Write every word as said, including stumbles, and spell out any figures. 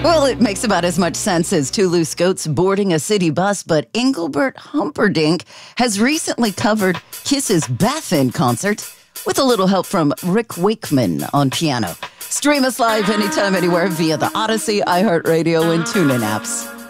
Well, it makes about as much sense as two loose goats boarding a city bus, but Engelbert Humperdinck has recently covered Kiss's Bath-In concert with a little help from Rick Wakeman on piano. Stream us live anytime, anywhere via the Odyssey, iHeartRadio, and TuneIn apps.